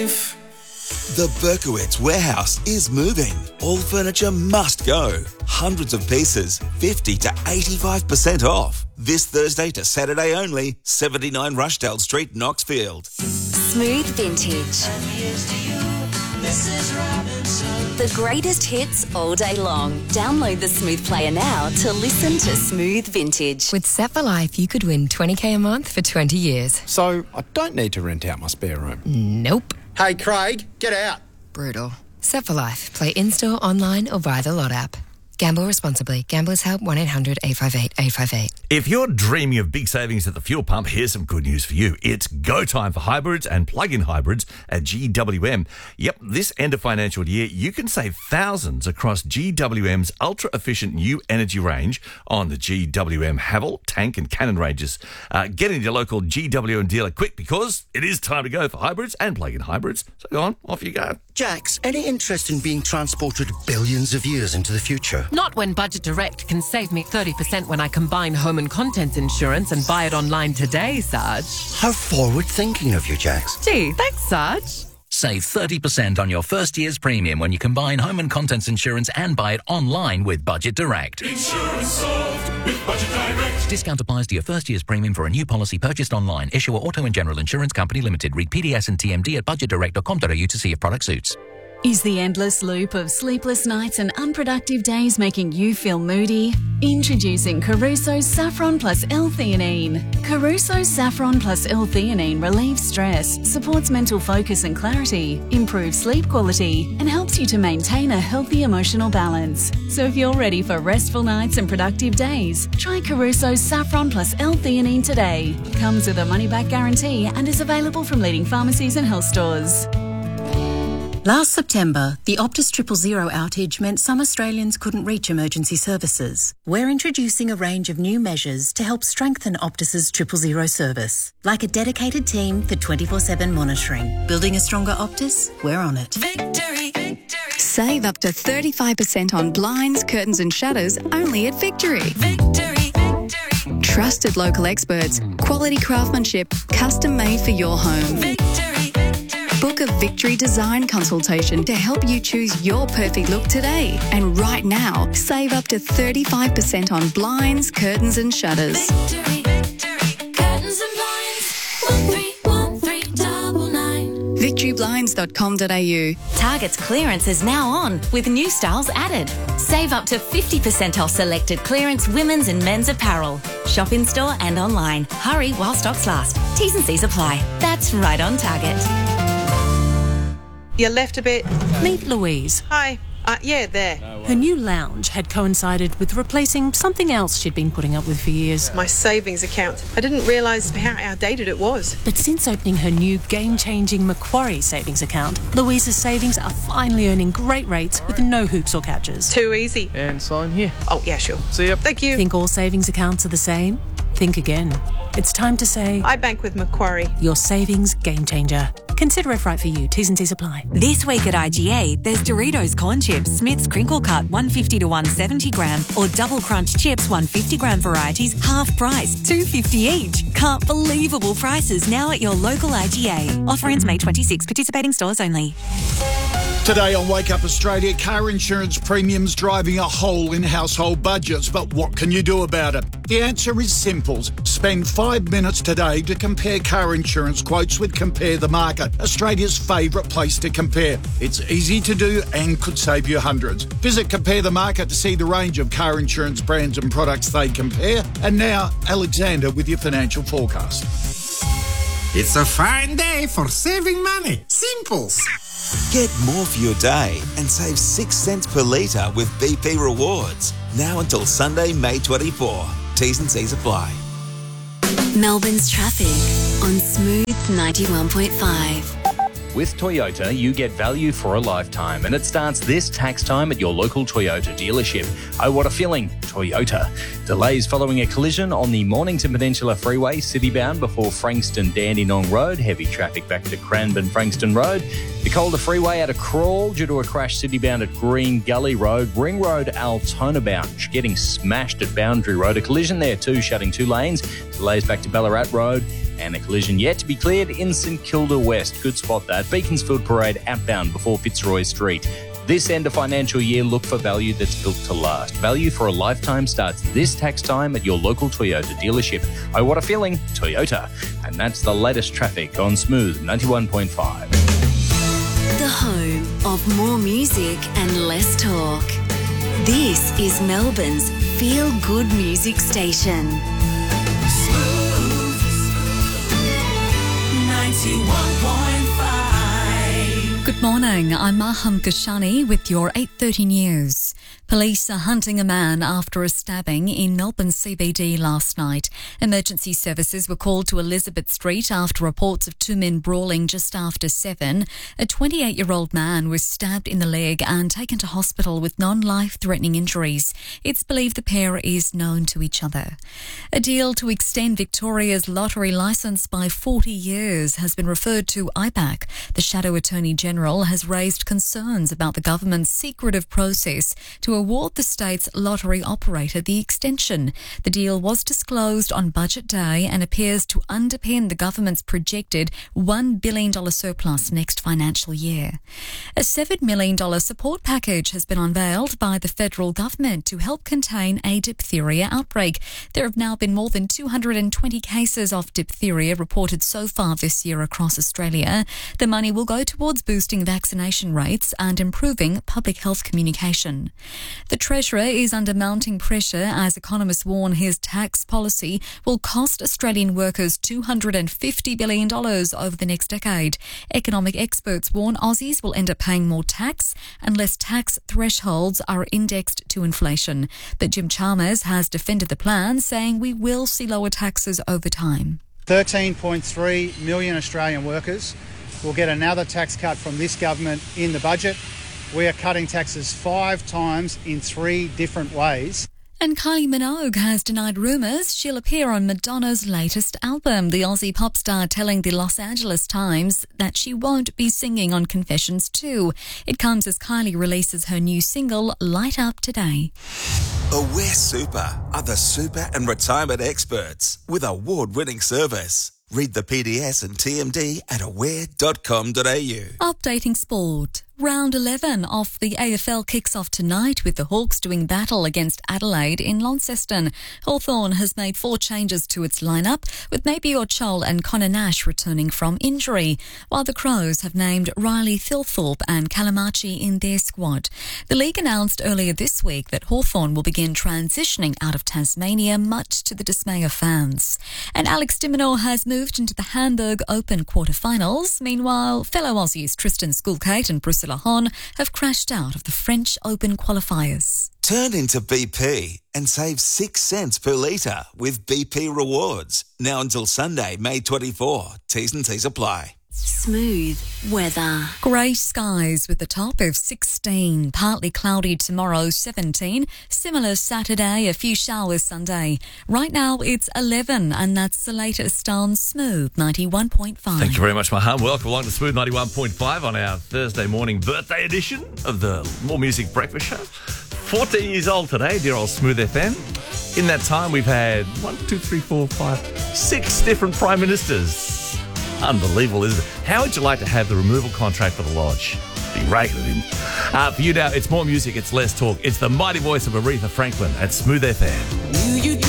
life. The Berkowitz warehouse is moving. All furniture must go. Hundreds of pieces, 50 to 85% off. This Thursday to Saturday only, 79 Rushdale Street, Knoxfield. Smooth Vintage. The greatest hits all day long. Download the Smooth Player now to listen to Smooth Vintage. With Set for Life, you could win $20,000 a month for 20 years. So I don't need to rent out my spare room. Nope. Hey, Craig, get out. Brutal. Set for Life. Play in-store, online or via the Lot app. Gamble responsibly. Gamblers Help 1-800-858-858. If you're dreaming of big savings at the fuel pump, here's some good news for you. It's go time for hybrids and plug-in hybrids at GWM. Yep, this end of financial year, you can save thousands across GWM's ultra-efficient new energy range on the GWM Haval, Tank and Cannon ranges. Get into your local GWM dealer quick because it is time to go for hybrids and plug-in hybrids. So go on, off you go. Jax, any interest in being transported billions of years into the future? Not when Budget Direct can save me 30% when I combine home and contents insurance and buy it online today, Sarge. How forward-thinking of you, Jax. Gee, thanks, Sarge. Save 30% on your first year's premium when you combine home and contents insurance and buy it online with Budget Direct. Insurance solved with Budget Direct. Discount applies to your first year's premium for a new policy purchased online. Issuer Auto and General Insurance Company Limited. Read PDS and TMD at budgetdirect.com.au to see if product suits. Is the endless loop of sleepless nights and unproductive days making you feel moody? Introducing Caruso's Saffron Plus L-theanine. Caruso's Saffron Plus L-theanine relieves stress, supports mental focus and clarity, improves sleep quality, and helps you to maintain a healthy emotional balance. So if you're ready for restful nights and productive days, try Caruso's Saffron Plus L-theanine today. Comes with a money-back guarantee and is available from leading pharmacies and health stores. Last September, the Optus 000 outage meant some Australians couldn't reach emergency services. We're introducing a range of new measures to help strengthen Optus's 000 service, like a dedicated team for 24/7 monitoring. Building a stronger Optus? We're on it. Victory. Save up to 35% on blinds, curtains and shutters only at Victory. Victory. Trusted local experts, quality craftsmanship, custom made for your home. Book a Victory design consultation to help you choose your perfect look today. And right now, save up to 35% on blinds, curtains and shutters. Victory. Curtains and blinds. 131399. VictoryBlinds.com.au. Target's clearance is now on with new styles added. Save up to 50% off selected clearance women's and men's apparel. Shop in store and online. Hurry while stocks last. T's and C's apply. That's right on Target. You left a bit. Meet Louise. Hi. Yeah, there. Her new lounge had coincided with replacing something else she'd been putting up with for years. My savings account. I didn't realise how outdated it was. But since opening her new game-changing Macquarie savings account, Louise's savings are finally earning great rates with no hoops or catches. Too easy. And sign here. Oh, yeah, sure. See ya. Thank you. Think all savings accounts are the same? Think again. It's time to say... I bank with Macquarie. Your savings game changer. Consider if right for you. T's and C's apply. This week at IGA, there's Doritos Corn Chips, Smith's Crinkle Cut, 150 to 170 gram, or Double Crunch Chips, 150 gram varieties, half price, $2.50 each. Can't believable prices now at your local IGA. Offer ends May 26. Participating stores only. Today on Wake Up Australia, car insurance premiums driving a hole in household budgets. But what can you do about it? The answer is simple. Spend 5 minutes today to compare car insurance quotes with Compare the Market, Australia's favourite place to compare. It's easy to do and could save you hundreds. Visit Compare the Market to see the range of car insurance brands and products they compare. And now, Alexander with your financial forecast. It's a fine day for saving money. Simple. Get more for your day and save 6 cents per litre with BP Rewards. Now until Sunday, May 24. T's and C's apply. Melbourne's traffic on Smooth 91.5. With Toyota, you get value for a lifetime, and it starts this tax time at your local Toyota dealership. Oh, what a feeling. Toyota. Delays following a collision on the Mornington Peninsula Freeway, citybound before Frankston Dandenong Road. Heavy traffic back to Cranbourne Frankston Road. The Calder Freeway at a crawl due to a crash citybound at Green Gully Road. Ring Road Altona bound, getting smashed at Boundary Road. A collision there too, shutting 2 lanes. Delays back to Ballarat Road. And a collision yet to be cleared in St Kilda West. Good spot that. Beaconsfield Parade outbound before Fitzroy Street. This end of financial year, look for value that's built to last. Value for a lifetime starts this tax time at your local Toyota dealership. Oh, what a feeling, Toyota. And that's the latest traffic on Smooth 91.5. The home of more music and less talk. This is Melbourne's feel-good music station. Smooth 91.5. Good morning, I'm Maham Kashani with your 8:30 news. Police are hunting a man after a stabbing in Melbourne CBD last night. Emergency services were called to Elizabeth Street after reports of two men brawling just after 7. A 28-year-old man was stabbed in the leg and taken to hospital with non-life-threatening injuries. It's believed the pair is known to each other. A deal to extend Victoria's lottery licence by 40 years has been referred to IPAC. The Shadow Attorney General has raised concerns about the government's secretive process to award the state's lottery operator the extension. The deal was disclosed on Budget Day and appears to underpin the government's projected $1 billion surplus next financial year. A $7 million support package has been unveiled by the federal government to help contain a diphtheria outbreak. There have now been more than 220 cases of diphtheria reported so far this year across Australia. The money will go towards boosting vaccination rates and improving public health communication. The Treasurer is under mounting pressure as economists warn his tax policy will cost Australian workers $250 billion over the next decade. Economic experts warn Aussies will end up paying more tax unless tax thresholds are indexed to inflation. But Jim Chalmers has defended the plan, saying we will see lower taxes over time. 13.3 million Australian workers will get another tax cut from this government in the budget. We are cutting taxes 5 times in 3 different ways. And Kylie Minogue has denied rumours she'll appear on Madonna's latest album. The Aussie pop star telling the Los Angeles Times that she won't be singing on Confessions 2. It comes as Kylie releases her new single, Light Up, today. Aware Super are the super and retirement experts with award-winning service. Read the PDS and TMD at aware.com.au. Updating sport. Round 11 of the AFL kicks off tonight with the Hawks doing battle against Adelaide in Launceston. Hawthorn has made 4 changes to its lineup, with Mabior Chol and Connor Nash returning from injury, while the Crows have named Riley Thilthorpe and Kalamachi in their squad. The league announced earlier this week that Hawthorn will begin transitioning out of Tasmania, much to the dismay of fans. And Alex de Minaur has moved into the Hamburg Open quarterfinals. Meanwhile, fellow Aussies Tristan Skulkate and Priscilla Hon have crashed out of the French Open qualifiers. Turn into BP and save 6 cents per litre with BP Rewards. Now until Sunday, May 24. T's and C's apply. Smooth weather. Grey skies with a top of 16. Partly cloudy tomorrow, 17. Similar Saturday, a few showers Sunday. Right now it's 11, and that's the latest on Smooth 91.5. Thank you very much, Maham. Welcome along to Smooth 91.5 on our Thursday morning birthday edition of the More Music Breakfast Show. 14 years old today, dear old Smooth FM. In that time, we've had 6 different Prime Ministers. Unbelievable, isn't it? How would you like to have the removal contract for the Lodge? Be raking it in. For you now, it's more music, it's less talk. It's the mighty voice of Aretha Franklin at Smooth FM.